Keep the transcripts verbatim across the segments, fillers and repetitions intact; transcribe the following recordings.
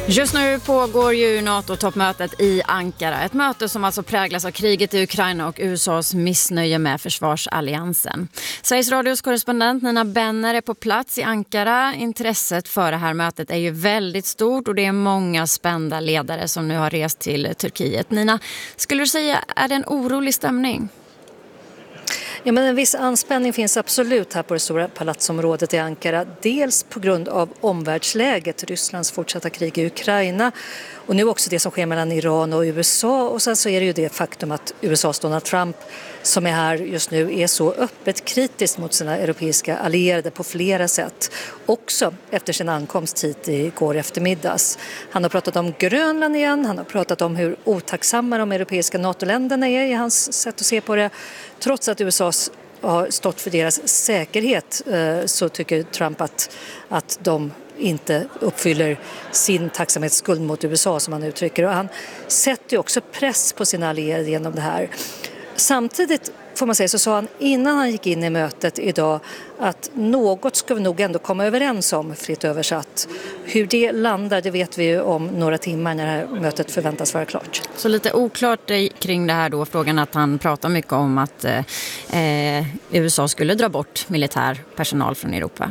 Just nu pågår ju NATO-toppmötet i Ankara. Ett möte som alltså präglas av kriget i Ukraina och U S A:s missnöje med försvarsalliansen. Sveriges Radios korrespondent Nina Benner är på plats i Ankara. Intresset för det här mötet är ju väldigt stort och det är många spända ledare som nu har rest till Turkiet. Nina, skulle du säga, är det en orolig stämning? Ja, men en viss anspänning finns absolut här på det stora palatsområdet i Ankara. Dels på grund av omvärldsläget, Rysslands fortsatta krig i Ukraina och nu också det som sker mellan Iran och U S A. Och sen så är det ju det faktum att U S A:s Donald Trump som är här just nu är så öppet kritisk mot sina europeiska allierade på flera sätt. Också efter sin ankomst hit igår eftermiddags. Han har pratat om Grönland igen, han har pratat om hur otacksamma de europeiska NATO-länderna är i hans sätt att se på det. Trots att U S A har stått för deras säkerhet så tycker Trump att, att de inte uppfyller sin tacksamhetsskuld mot U S A som han uttrycker. Och han sätter ju också press på sina allierade genom det här. Samtidigt får man säga så sa han innan han gick in i mötet idag att något ska vi nog ändå komma överens om, fritt översatt. Hur det landar, det vet vi ju om några timmar när det här mötet förväntas vara klart. Så lite oklart kring det här då, frågan att han pratar mycket om att eh, U S A skulle dra bort militär personal från Europa.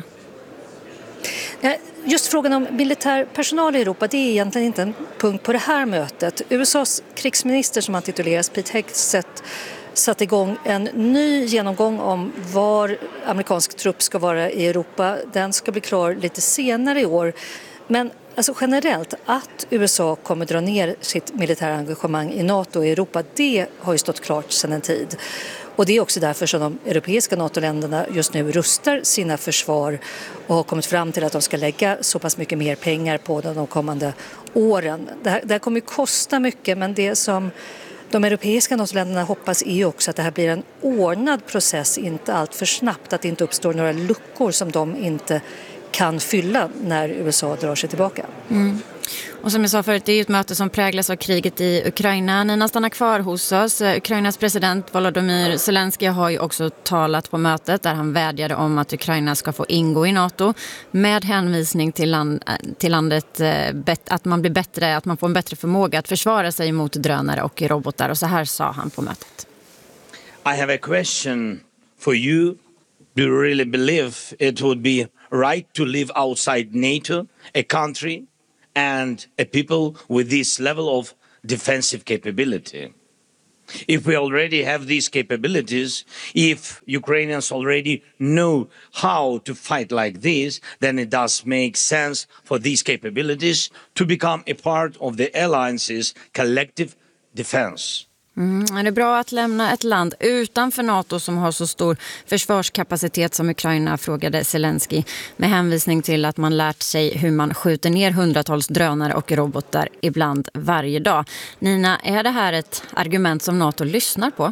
Just frågan om militär personal i Europa, det är egentligen inte en punkt på det här mötet. U S A:s krigsminister som han tituleras, Pete Hegseth, satt igång en ny genomgång om var amerikansk trupp ska vara i Europa. Den ska bli klar lite senare i år. Men alltså generellt att U S A kommer dra ner sitt militära engagemang i NATO och i Europa, det har ju stått klart sedan en tid. Och det är också därför som de europeiska NATO-länderna just nu rustar sina försvar och har kommit fram till att de ska lägga så pass mycket mer pengar på dem de kommande åren. Det här, det här kommer ju kosta mycket, men det som de europeiska NATO-länderna hoppas är ju också att det här blir en ordnad process, inte allt för snabbt, att det inte uppstår några luckor som de inte kan fylla när U S A drar sig tillbaka. Mm. Och som jag sa förut, det är ju ett möte som präglas av kriget i Ukraina. Nina stannar kvar hos oss. Ukrainas president Volodymyr Zelensky har ju också talat på mötet där han vädjade om att Ukraina ska få ingå i NATO med hänvisning till, land, till landet att man blir bättre, att man får en bättre förmåga att försvara sig mot drönare och robotar. Och så här sa han på mötet. I have a question for you. Do you really believe it would be right to live outside NATO, a country and a people with this level of defensive capability? If we already have these capabilities, if Ukrainians already know how to fight like this, then it does make sense for these capabilities to become a part of the alliance's collective defense. Mm, är det bra att lämna ett land utanför NATO som har så stor försvarskapacitet som Ukraina, frågade Zelensky med hänvisning till att man lärt sig hur man skjuter ner hundratals drönare och robotar ibland varje dag. Nina, är det här ett argument som NATO lyssnar på?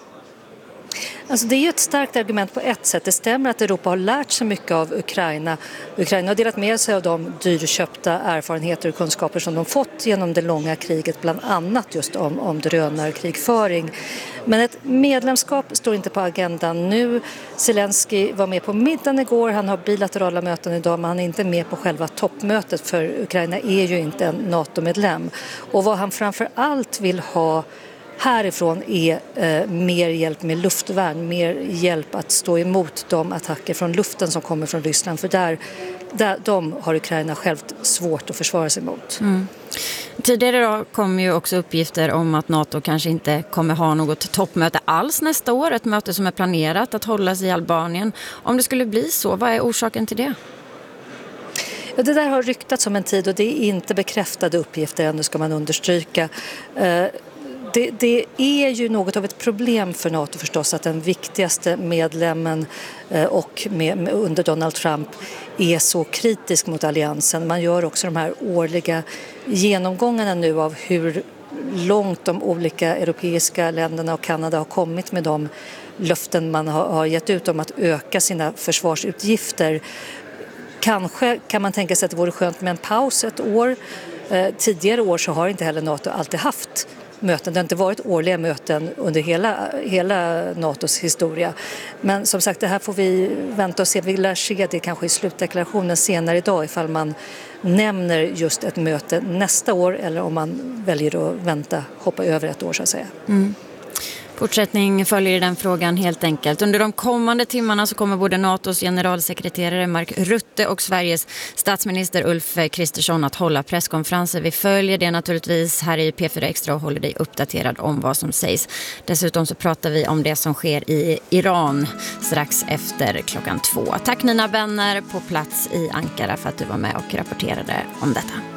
Alltså det är ju ett starkt argument på ett sätt. Det stämmer att Europa har lärt sig mycket av Ukraina. Ukraina har delat med sig av de dyrköpta erfarenheter och kunskaper som de fått genom det långa kriget, bland annat just om, om drönarkrigföring. Men ett medlemskap står inte på agendan nu. Zelensky var med på middagen igår, han har bilaterala möten idag, men han är inte med på själva toppmötet för Ukraina är ju inte en NATO-medlem. Och vad han framför allt vill ha härifrån är eh, mer hjälp med luftvärn, mer hjälp att stå emot de attacker från luften som kommer från Ryssland. För där, där de har Ukraina självt svårt att försvara sig mot. Mm. Tidigare då kom ju också uppgifter om att NATO kanske inte kommer ha något toppmöte alls nästa år. Ett möte som är planerat att hållas i Albanien. Om det skulle bli så, vad är orsaken till det? Ja, det där har ryktats som en tid och det är inte bekräftade uppgifter ännu, ska man understryka. Eh, Det, det är ju något av ett problem för NATO förstås att den viktigaste medlemmen eh, och med, med, under Donald Trump är så kritisk mot alliansen. Man gör också de här årliga genomgångarna nu av hur långt de olika europeiska länderna och Kanada har kommit med de löften man har, har gett ut om att öka sina försvarsutgifter. Kanske kan man tänka sig att det vore skönt med en paus ett år. Eh, tidigare år så har inte heller NATO alltid haft möten. Det har inte varit årliga möten under hela, hela NATOs historia. Men som sagt, det här får vi vänta och se. Vi lär se det kanske i slutdeklarationen senare idag ifall man nämner just ett möte nästa år eller om man väljer att vänta, hoppa över ett år så att säga. Mm. Fortsättning följer i den frågan helt enkelt. Under de kommande timmarna så kommer både NATOs generalsekreterare Mark Rutte och Sveriges statsminister Ulf Kristersson att hålla presskonferenser. Vi följer det naturligtvis här i P fyra Extra och håller dig uppdaterad om vad som sägs. Dessutom så pratar vi om det som sker i Iran strax efter klockan två. Tack Nina Benner på plats i Ankara för att du var med och rapporterade om detta.